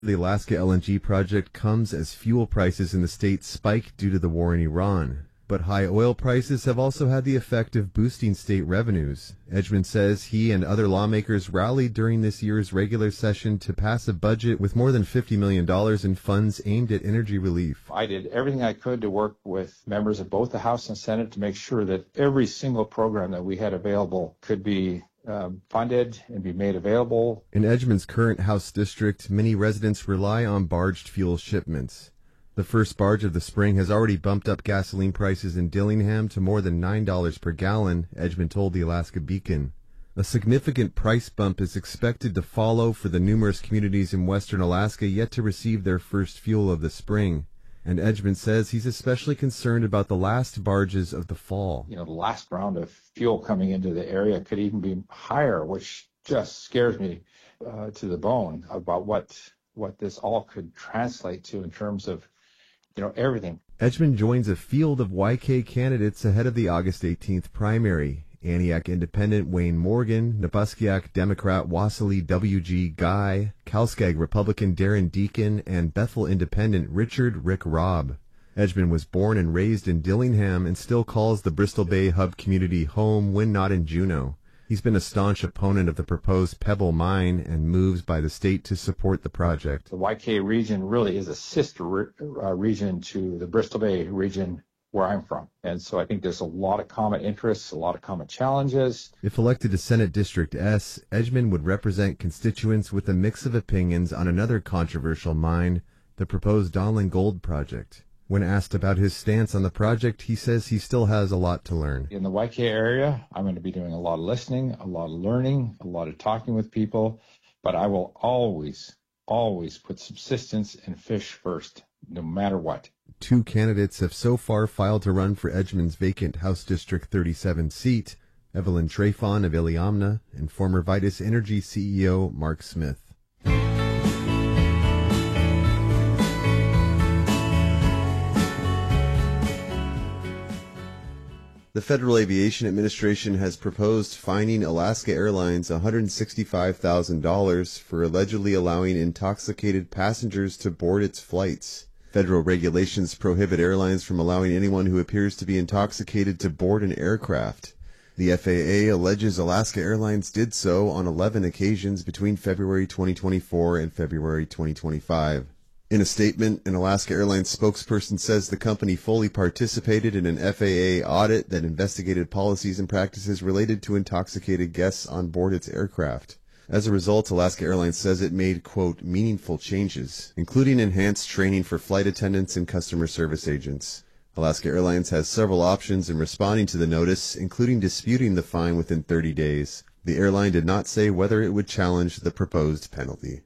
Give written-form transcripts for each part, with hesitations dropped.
The Alaska LNG project comes as fuel prices in the state spike due to the war in Iran. But high oil prices have also had the effect of boosting state revenues. Edgman says he and other lawmakers rallied during this year's regular session to pass a budget with more than $50 million in funds aimed at energy relief. I did everything I could to work with members of both the House and Senate to make sure that every single program that we had available could be funded and be made available. In Edgman's current House district, many residents rely on barged fuel shipments. The first barge of the spring has already bumped up gasoline prices in Dillingham to more than $9 per gallon, Edgman told the Alaska Beacon. A significant price bump is expected to follow for the numerous communities in western Alaska yet to receive their first fuel of the spring. And Edgman says he's especially concerned about the last barges of the fall. The last round of fuel coming into the area could even be higher, which just scares me to the bone about what this all could translate to in terms of everything. Edgman joins a field of YK candidates ahead of the August 18th primary. Aniak Independent Wayne Morgan, Nabuskiak Democrat Wassily W.G. Guy, Kalskag Republican Darren Deacon, and Bethel Independent Richard Rick Robb. Edgman was born and raised in Dillingham and still calls the Bristol Bay Hub community home when not in Juneau. He's been a staunch opponent of the proposed Pebble mine and moves by the state to support the project. The YK region really is a sister region to the Bristol Bay region where I'm from. And so I think there's a lot of common interests, a lot of common challenges. If elected to Senate District S, Edgman would represent constituents with a mix of opinions on another controversial mine, the proposed Donlin Gold project. When asked about his stance on the project, he says he still has a lot to learn. In the YK area, I'm going to be doing a lot of listening, a lot of learning, a lot of talking with people, but I will always put subsistence and fish first, no matter what. Two candidates have so far filed to run for Edgman's vacant House District 37 seat, Evelyn Trafon of Iliamna and former Vitus Energy CEO Mark Smith. The Federal Aviation Administration has proposed fining Alaska Airlines $165,000 for allegedly allowing intoxicated passengers to board its flights. Federal regulations prohibit airlines from allowing anyone who appears to be intoxicated to board an aircraft. The FAA alleges Alaska Airlines did so on 11 occasions between February 2024 and February 2025. In a statement, an Alaska Airlines spokesperson says the company fully participated in an FAA audit that investigated policies and practices related to intoxicated guests on board its aircraft. As a result, Alaska Airlines says it made, quote, meaningful changes, including enhanced training for flight attendants and customer service agents. Alaska Airlines has several options in responding to the notice, including disputing the fine within 30 days. The airline did not say whether it would challenge the proposed penalty.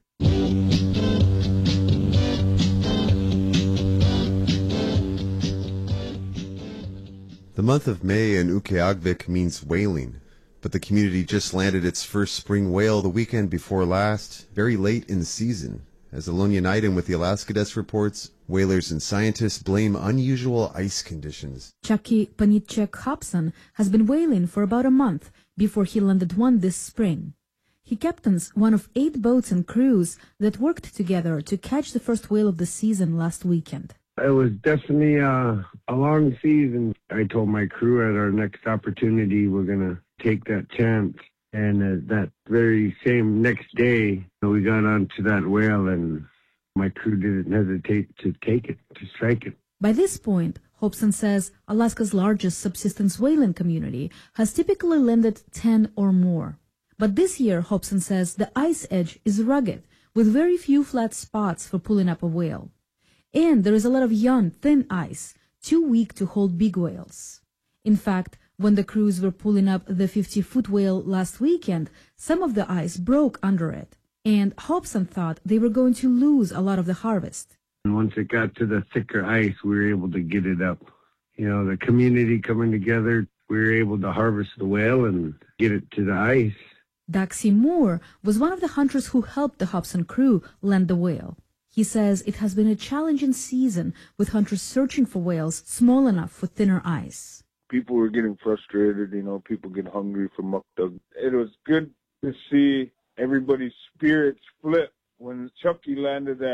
The month of May in Utqiagvik means whaling, but the community just landed its first spring whale the weekend before last, very late in the season. As Alonia Naiden with the Alaska Desk reports, whalers and scientists blame unusual ice conditions. Chucky Panitchek Hobson has been whaling for about a month before he landed one this spring. He captains one of 8 boats and crews that worked together to catch the first whale of the season last weekend. It was definitely a long season. I told my crew at our next opportunity we're going to take that chance. And that very same next day, we got onto that whale, and my crew didn't hesitate to take it, to strike it. By this point, Hobson says Alaska's largest subsistence whaling community has typically landed 10 or more. But this year, Hobson says the ice edge is rugged, with very few flat spots for pulling up a whale. And there is a lot of young, thin ice, too weak to hold big whales. In fact, when the crews were pulling up the 50-foot whale last weekend, some of the ice broke under it, and Hobson thought they were going to lose a lot of the harvest. And once it got to the thicker ice, we were able to get it up. The community coming together, we were able to harvest the whale and get it to the ice. Daxi Moore was one of the hunters who helped the Hobson crew land the whale. He says it has been a challenging season with hunters searching for whales small enough for thinner ice. People were getting frustrated, people get hungry for muck dug. It was good to see everybody's spirits flip when Chucky landed